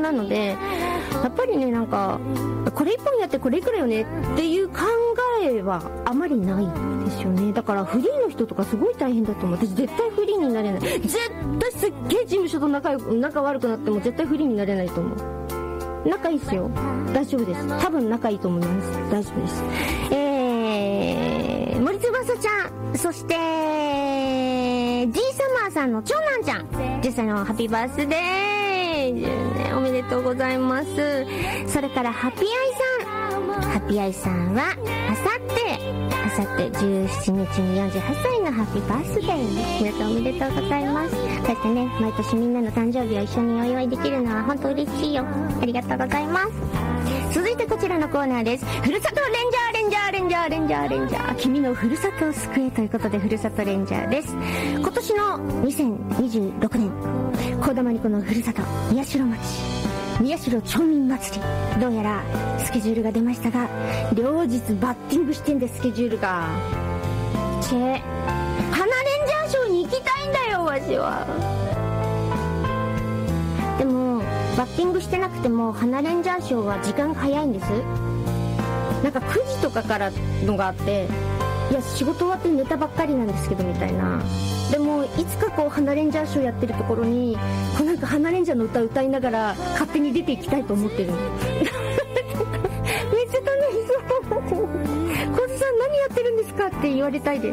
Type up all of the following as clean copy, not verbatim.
なので、やっぱりね、なんかこれ1本やってこれいくらよねっていう考えはあまりないですよね。だからフリーの人とかすごい大変だと思う。私絶対フリーになれない。絶対すっげえ事務所と仲悪くなっても絶対フリーになれないと思う。仲いいっすよ。大丈夫です。多分仲いいと思います。大丈夫です。森翼ちゃん、そして G サマーさんの長男ちゃん、10歳のハッピーバースデー、おめでとうございます。それからハッピーアイさんはあさって17日に48歳のハッピーバースデー、皆さんおめでとうございます。そしてね、毎年みんなの誕生日を一緒にお祝いできるのは本当嬉しいよ。ありがとうございます。続いてこちらのコーナーです。ふるさとレンジャー、君のふるさとを救えということで、ふるさとレンジャーです。今年の2026年、幸田真理子のふるさと宮代町宮代町民祭り、どうやらスケジュールが出ましたが、両日バッティングしてんで、スケジュールが花レンジャーショーに行きたいんだよ、わしは。でもバッティングしてなくても花レンジャーショーは時間が早いんです。なんか9時とかからのがあって、いや仕事終わって寝たばっかりなんですけどみたいな。でもいつかこう花レンジャーショーやってるところにこうなんか花レンジャーの歌歌いながら勝手に出ていきたいと思ってるめっちゃ楽しそう。小津さん何やってるんですかって言われたいです。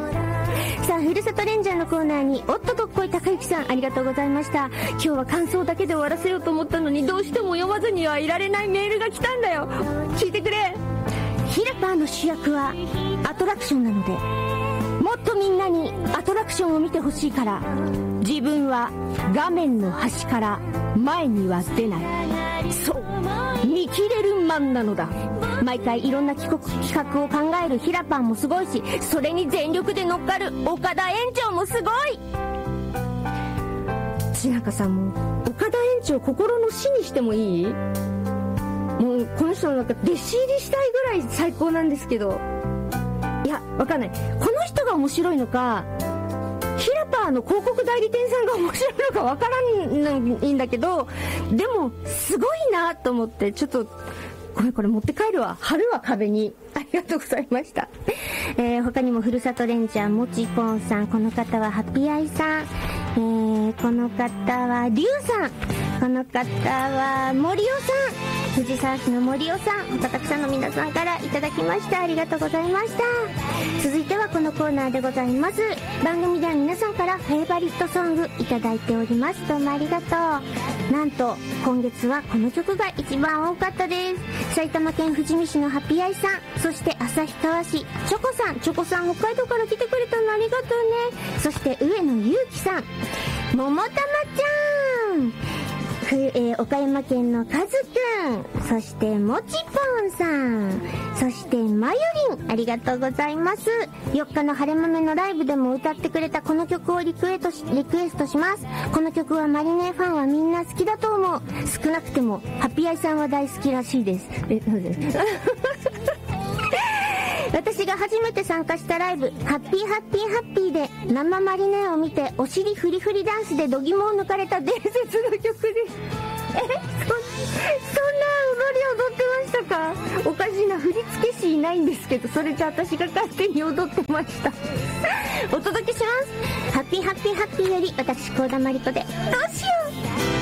さあ、ふるさとレンジャーのコーナーにおっとどっこい高之さん、ありがとうございました。今日は感想だけで終わらせようと思ったのに、どうしても読まずにはいられないメールが来たんだよ。聞いてくれ。ヒラパーの主役はアトラクションなので、もっとみんなにアトラクションを見てほしいから、自分は画面の端から前には出ない。そう、見切れるマンなのだ。毎回いろんな企画を考えるヒラパンもすごいし、それに全力で乗っかる岡田園長もすごい。ちなんかさ、もう岡田園長心の師にしてもいい？もうこの人のなんか弟子入りしたいぐらい最高なんですけど、いやわかんない、この人が面白いのかヒラパーの広告代理店さんが面白いのかわからないんだけど、でもすごいなと思って、ちょっとこれ持って帰るわ。貼るわ、壁に。ありがとうございました。他にもふるさとレンジャーもちぽんさん、この方はハッピーアイさん、この方はリュウさん、この方は森尾さん、藤沢市の森尾さん、他たくさんの皆さんからいただきました。ありがとうございました。続いてはこのコーナーでございます。番組では皆さんからフェイバリットソングいただいております。どうもありがとう。なんと今月はこの曲が一番多かったです。埼玉県富士見市のハッピーアイさん、そして旭川市チョコさん北海道から来てくれたのありがとうね。そして上野ゆうきさん、ももたまちゃん、岡山県のカズくん、そしてもちぽんさん、そしてまゆりん、ありがとうございます。4日の晴れ豆のライブでも歌ってくれたこの曲をリクエストします。この曲はマリネファンはみんな好きだと思う。少なくてもハッピーアイさんは大好きらしいです。私が初めて参加したライブ、ハッピーで生マリネを見てお尻フリフリダンスで度肝を抜かれた伝説の曲です。そんな踊り踊ってましたか？おかしいな、振付師いないんですけど、それじゃ私が勝手に踊ってました。お届けします。ハッピーより私幸田真理子でどうしよう。